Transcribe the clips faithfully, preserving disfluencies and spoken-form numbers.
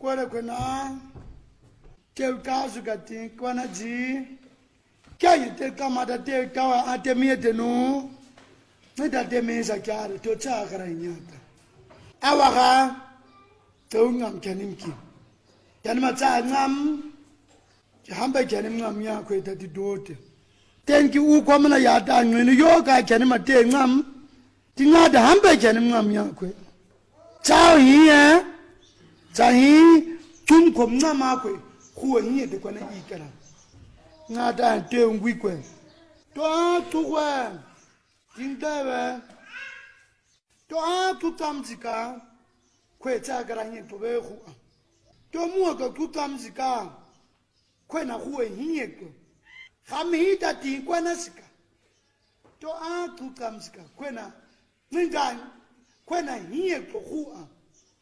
kwala kwena tel kazu gati kwana ji kaya tel kamada tel kawa atemie tenu nda temeza kyare to tsakara nyata awaga tongam kanimki yanma tsangam hamba kanim ngam ya ko tati dote tenki u komna ya ta ngini yo ka kanima te ngam tingada hamba kanim ngam ya ko chao hiya chahi tum kom ngama ko ko hiye de kona ikara ngada te ngwi ko to tuwa tindawe to a tutamzika kwe tsakara nye to be khu to mu ka tutamzika kwe na khu hiye ko khamita ti kwana sika to a tutamzika kwe na ningani kwe na hiye ko khu a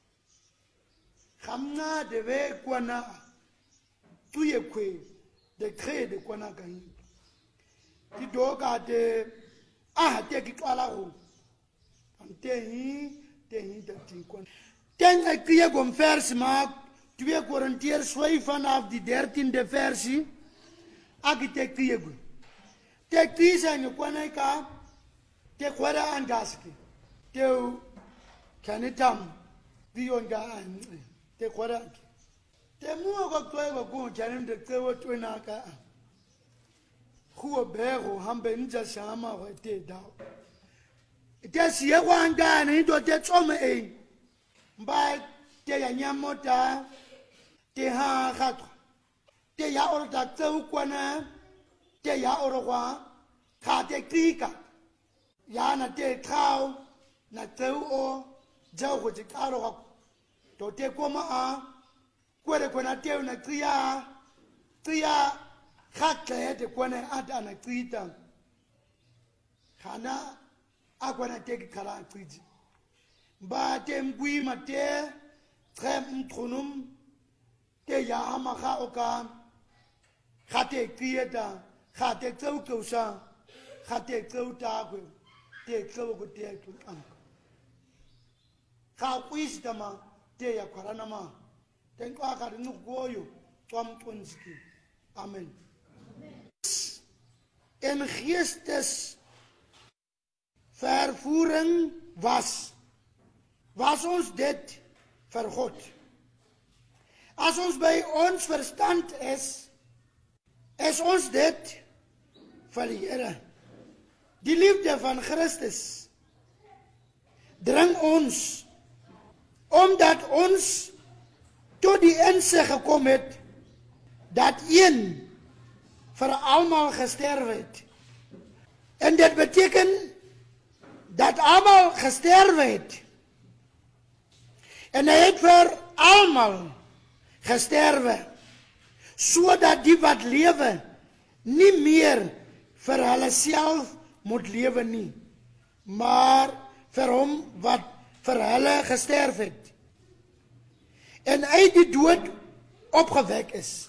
khamna de be kwana tuye kwe de kre de kwana ka hi ti doga de ah te ki kwala go ante hi te hi de ti kwana ten ek je kom vers maak twee Korintiërs vyf vanaf die dertiende versie architect je go te kisa ni kwana ka te kwara angaski te kanitam dionga an te kwara te mo go twa go janim de te wo twena ka khu bego hambe nja shama wa te da te sie kwanga ni do te tsome e mba te ya nyamota te ha khatwa te ya oro ta tsau kwana te ya oro kwa kha te krika ya na te khao na tsau o jau go te karo to te koma a kwere kwana te na kriya kriya khakle te kwana ata na krita khana akwana te kala kriji ba te mbui mate trem mtrunum te ya amaga oka khate krieta khate tsau kausa khate tsau ta ko te tsau ko te am kha wisdom te ya kwarana ma ten kwa ka nu goyo twam tunski amen en geestes vervoering was was ons dit vir God as ons by ons verstand is is ons dit vir die Here die liefde van Christus dring ons omdat ons tot die insig gekom het dat een vir almal gesterf het en dit beteken dat almal gesterf het en hy het vir almal gesterwe sodat die wat lewe nie meer vir hulle self moet lewe nie maar vir hom wat vir hulle gesterf het en uit die dood opgewek is.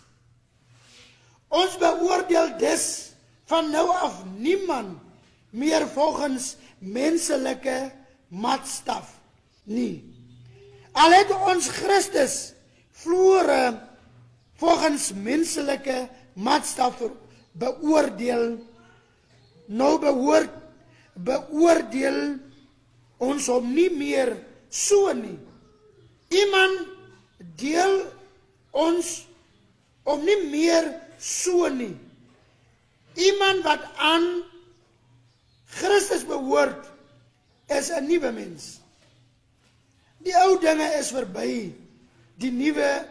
Ons beoordeel dus van nou af niemand meer volgens menselike maatstaf nie. Al het ons Christus vloere volgens menselike maatstaf beoordeel, nou behoort beoordeel ons hom nie meer so nie. Iemand deel ons om nie meer so nie. Iemand wat aan Christus behoort is 'n nuwe mens. Die ou dinge is verby, die nuwe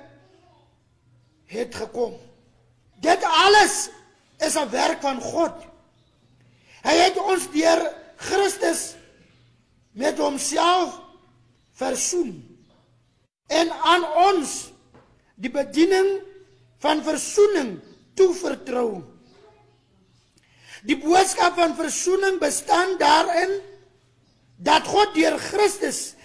het gekom. Dit alles is 'n werk van God. Hy het ons deur Christus met homself versoen en aan ons die bediening van versoening toevertrou. Die boodskap van versoening bestaan daarin dat God deur Christus